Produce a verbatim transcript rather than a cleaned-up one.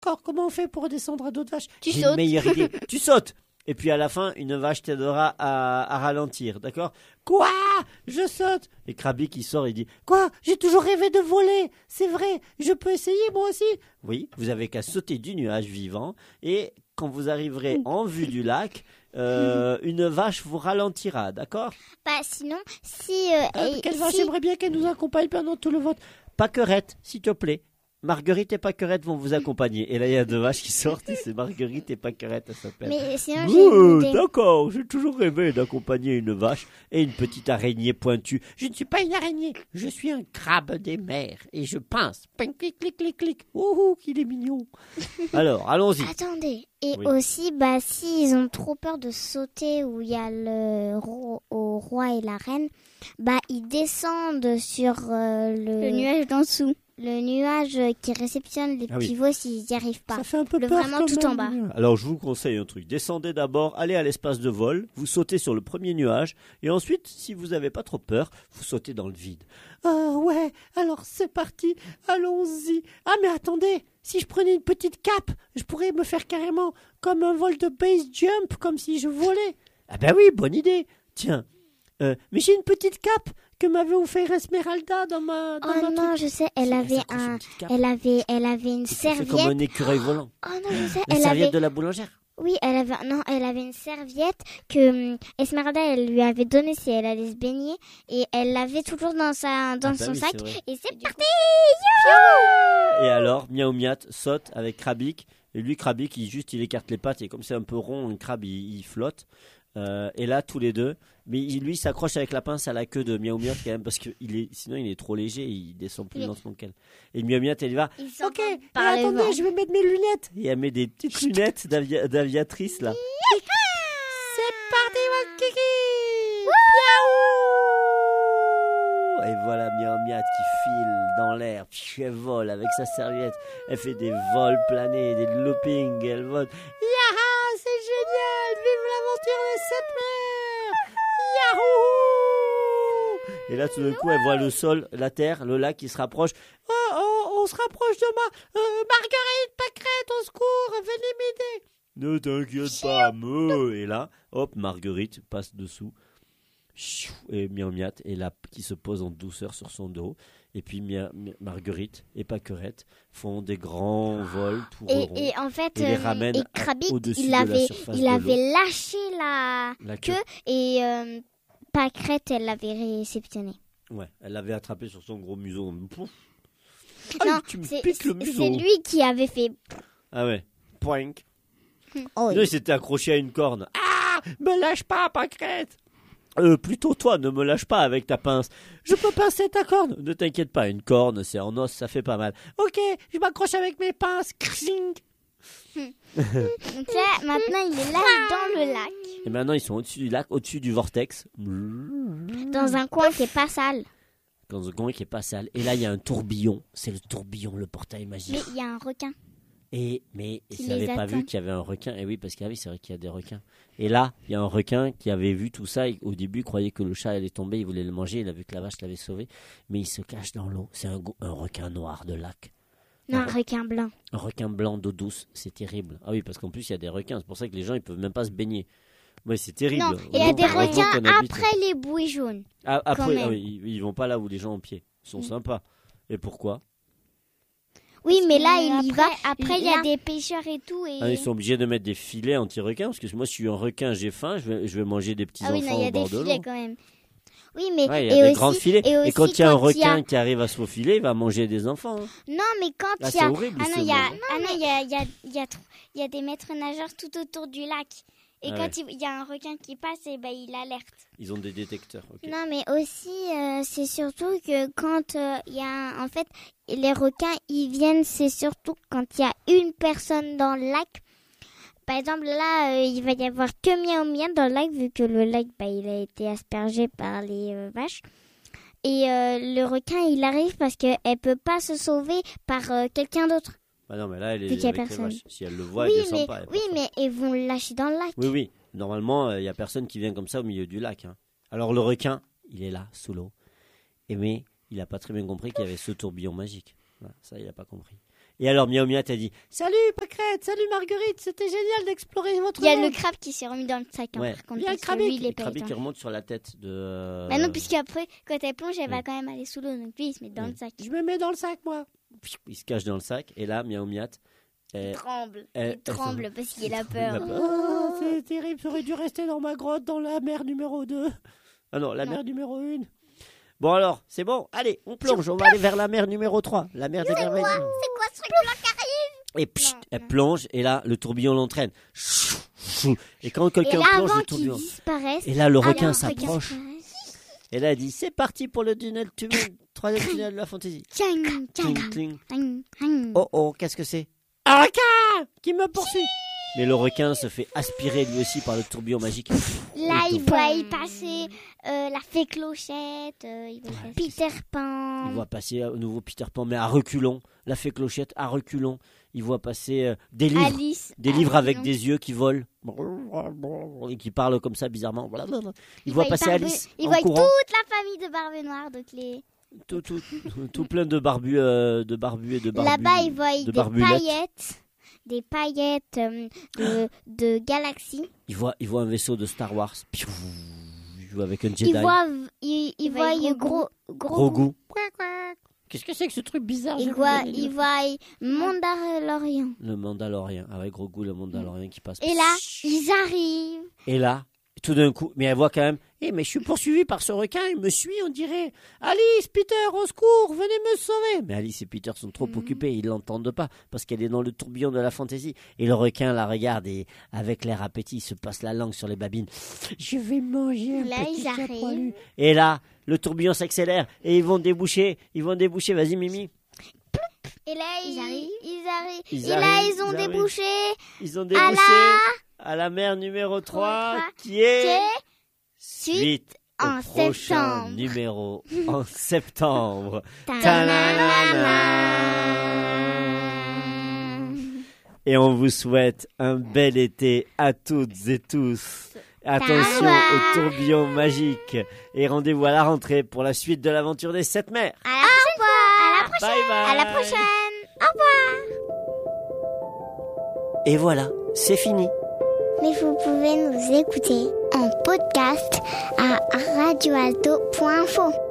d'accord, comment on fait pour descendre à d'autres vaches? Tu J'ai sautes. une meilleure idée. Tu sautes. Et puis à la fin, une vache t'aidera à, à ralentir, d'accord? Quoi? Je saute. Et Krabi qui sort, il dit, quoi? J'ai toujours rêvé de voler. C'est vrai, je peux essayer moi aussi. Oui, vous avez qu'à sauter du nuage vivant et quand vous arriverez en vue du lac, euh, une vache vous ralentira, d'accord? Bah sinon, si... Euh, Euh, et- quelle si- vache aimerait bien qu'elle nous accompagne pendant tout le vote? Paquerette, s'il te plaît. Marguerite et Paquerette vont vous accompagner. Et là, il y a deux vaches qui sortent et c'est Marguerite et Paquerette, ça s'appelle. Mais sinon, j'ai une Oh, idée. d'accord, j'ai toujours rêvé d'accompagner une vache et une petite araignée pointue. Je ne suis pas une araignée, je suis un crabe des mers et je pince. Clic, clic, clic, clic, clic. Ouh, qu'il est mignon. Alors, allons-y. Attendez. Et Oui. aussi, bah, s'ils ont trop peur de sauter où il y a le ro- au roi et la reine, bah, ils descendent sur euh, le, Le nuage d'en dessous. le nuage qui réceptionne les Ah oui. pivots s'ils n'y arrivent pas. Ça fait un peu Le peur vraiment quand tout en même. Alors, je vous conseille un truc. Descendez d'abord, allez à l'espace de vol, vous sautez sur le premier nuage et ensuite, si vous n'avez pas trop peur, vous sautez dans le vide. Ah ouais, alors c'est parti, allons-y. Ah mais attendez, si je prenais une petite cape, je pourrais me faire carrément comme un vol de base jump, comme si je volais. Ah ben oui, bonne idée. Tiens, euh, mais j'ai une petite cape que m'avait offert Esmeralda dans ma... Dans Oh ma non, truc. je sais, elle Elle avait s'accroche une un, petite cape. elle avait, elle avait une Et ça fait comme serviette. un écureuil volant. Oh non, je sais, La elle serviette avait, de la boulangère. oui, elle avait, non, elle avait une serviette que hum, Esmeralda, elle lui avait donnée si elle allait se baigner et elle l'avait toujours dans sa, dans Ah bah son oui, sac. c'est vrai. Et c'est parti. Et alors, Miaou Miat saute avec Krabik. Et lui, Krabik, il juste, il écarte les pattes. Et comme c'est un peu rond, un crabe, il, il flotte. Euh, et là, tous les deux. Mais il, lui, il s'accroche avec la pince à la queue de Miaou Miat quand même. Parce que il est, sinon, il est trop léger. Il descend plus Oui. lentement qu'elle. Et Miaou Miat, elle y va. Ils Ok, s'entendent et par les attendez, vents. je vais mettre mes lunettes. Et elle met des petites lunettes d'avia- d'aviatrice là. C'est parti, mon kiki. Miaou. Et voilà Miaou Miat qui file dans l'air. Puis elle vole avec sa serviette. Elle fait des vols planés, des loopings. Elle vole. Yaha, c'est génial. Vive l'aventure des sept mers. Yahoo. Et là, tout d'un coup, elle voit le sol, la terre, le lac qui se rapproche. Oh, oh, on se rapproche de ma... Euh, Marguerite, Pâquerette, au secours, venez m'aider. Ne t'inquiète pas, me. Et là, hop, Marguerite passe dessous. Chou, et Miaou Miat est là, qui se pose en douceur sur son dos. Et puis Mia- Mia- Marguerite et Pâquerette font des grands vols tout Et, ronds. et en fait, Et les euh, ramène et à- Krabik, au-dessus il de la avait, surface il de avait lâché la La queue. queue et euh, Pâquerette, elle l'avait réceptionné. Ouais, elle l'avait attrapé sur son gros museau. Pouf. Non, Aïe, tu me c'est piques le c'est- museau. c'est lui qui avait fait. Ah ouais. Poink. Oh, Non, il s'était accroché à une corne. Ah, me lâche pas, Pâquerette. Euh, plutôt toi, ne me lâche pas avec ta pince. Je peux pincer ta corne. Ne t'inquiète pas, une corne, c'est en os, ça fait pas mal. Ok, je m'accroche avec mes pinces. Krsing. Donc là, maintenant, il est là dans le lac, Et maintenant, ils sont au-dessus du lac, au-dessus du vortex. dans un coin qui est pas sale. Dans un coin qui est pas sale. Et là, il y a un tourbillon. C'est le tourbillon, le portail magique. Mais il y a un requin. Et mais Qui ils n'avaient les pas attend. vu qu'il y avait un requin. Et oui, parce que ah oui, c'est vrai qu'il y a des requins. Et là, il y a un requin qui avait vu tout ça. Et au début, il croyait que le chat allait tomber, il voulait le manger. Il a vu que la vache l'avait sauvé. Mais il se cache dans l'eau. C'est un, go- un requin noir de lac. Non, Un un requin blanc. Un requin blanc d'eau douce. C'est terrible. Ah oui, parce qu'en plus, il y a des requins. C'est pour ça que les gens, ils peuvent même pas se baigner. Ouais, c'est terrible. Non, il y a des Heureusement requins qu'on habite- après les bouées jaunes. Ah, après, même. ah oui, ils, ils vont pas là où les gens ont pied. Ils sont sympas. Et pourquoi? Oui, mais là, Mais il y après- va. Après, il y a Là- des pêcheurs et tout. Et... Ah, ils sont obligés de mettre des filets anti-requins parce que moi, je suis un requin, j'ai faim, je vais, je vais manger des petits Ah oui, enfants non, il y au a des bord de l'eau. filets quand même. Oui, mais Ouais, il y a et des aussi, grands filets. et Et, aussi quand il y a un quand il y a- requin qui arrive à se faufiler, il va manger des enfants. hein. Non, mais quand Ah, il y c'est a horrible, ah ce non, il y a monde. ah non, il y a il y a il y a trop- il y a des maîtres nageurs tout autour du lac. Et Ah quand ouais. il il y a un requin qui passe, et ben il alerte. Ils ont des détecteurs. ok. Non, mais aussi euh, c'est surtout que quand euh, il y a en fait les requins, ils viennent, c'est surtout quand il y a une personne dans le lac. Par exemple, là, euh, il va y avoir que Miaou Miaou dans le lac, vu que le lac, bah, il a été aspergé par les euh, vaches. Et euh, le requin, il arrive parce qu'elle ne peut pas se sauver par euh, quelqu'un d'autre. Bah non, mais là, elle est Vu qu'il y a avec les personne. vaches. Si elle le voit, Oui, elle descend mais, pas. elle oui passe pas. mais ils vont le lâcher dans le lac. Oui, oui. Normalement, il n'y a personne qui vient comme ça au milieu du lac. hein. Alors, le requin, il est là, sous l'eau. Et mais il n'a pas très bien compris qu'il y avait ce tourbillon magique. Voilà, ça, il n'a pas compris. Et alors Miaou Miat a dit salut Pâquerette, salut Marguerite, c'était génial d'explorer votre Il y a monde. le crabe qui s'est remis dans le sac, hein, Ouais. par contre. Il y a le parce que lui, crabic, il est le pas crabic qui éteint. remonte sur la tête de... euh, Bah non, puisqu'après, quand elle plonge, elle Ouais. va quand même aller sous l'eau. Donc lui, il se met dans Ouais. le sac. Je me mets dans le sac, moi. Il se cache dans le sac, et là, Miaou Miat... Il elle- tremble. elle- Il tremble elle- parce qu'il a Il a peur. peur. Oh, c'est terrible, j'aurais dû rester dans ma grotte, dans la mer numéro deux. Ah non, la Non. mer numéro un. Bon alors, c'est bon, allez, on plonge, on va aller vers la mer numéro trois, la mer des merveilles. C'est quoi ce truc-là qui arrive? Et pchit, Non, elle non. plonge, et là, le tourbillon l'entraîne. Chou, chou. Et quand Et quelqu'un là, plonge, avant le qu'il tourbillon... disparaisse, Et là, le alors, requin regarde, s'approche. Et là, elle dit, c'est parti pour le tunnel, tunnel, troisième tunnel de la fantaisie. Tchang, Cling, tchang, cling. tchang, tchang. Oh oh, qu'est-ce que c'est? Un requin qui me poursuit. Mais le requin se fait aspirer lui aussi par le tourbillon magique. Là, Et il tout. voit y passer euh, la fée Clochette, euh, il voit passer Peter Pan. Il voit passer au nouveau Peter Pan, mais à reculons. La fée Clochette à reculons. Il voit passer euh, des livres. Alice. Des livres avec Alice, des yeux qui volent. Et qui parlent comme ça bizarrement. Il, Il voit voit passer Barbe- Alice Il en voit courant. toute la famille de Barbe Noire, donc les... Tout, tout, tout plein de barbus, euh, de barbus et de barbus. Là-bas, il voit de des barbulettes. paillettes, des paillettes euh, de, de galaxies. Il voit, il voit un vaisseau de Star Wars. Piou, il joue avec un Jedi. Il voit, il, il voit voit gros, gros, Gros goût. Qu'est-ce que c'est que ce truc bizarre? Il j'ai voit, jamais vu. il voit Mandalorian. Le Mandalorien. Ah ouais, gros goût, le Mandalorien qui passe. Et là, ils arrivent. Et là, tout d'un coup, mais elle voit quand même, eh mais je suis poursuivi par ce requin, il me suit, on dirait. Alice, Peter, au secours, venez me sauver. Mais Alice et Peter sont trop Mhm. occupés, ils l'entendent pas, parce qu'elle est dans le tourbillon de la fantaisie. Et le requin la regarde et, avec l'air appétit, il se passe la langue sur les babines. Je vais manger un Là, petit ils chat arrivent. poilu. Et là, le tourbillon s'accélère et ils vont déboucher, ils vont déboucher, vas-y Mimi. Et là, ils, Ils arrivent. Ils arrivent. Ils Et là, arrivent, ils ont ils arrivent. débouché. Ils ont À débouché la... à la mer numéro trois, trois, qui est... qui est Suite au en prochain septembre. numéro en septembre. Et on vous souhaite un bel été à toutes et tous. Attention au tourbillon magique. Et rendez-vous à la rentrée pour la suite de l'aventure des sept mers. À la prochaine. Bye bye. À la prochaine. Au revoir. Et voilà, c'est fini. Mais vous pouvez nous écouter en podcast à radioalto point info.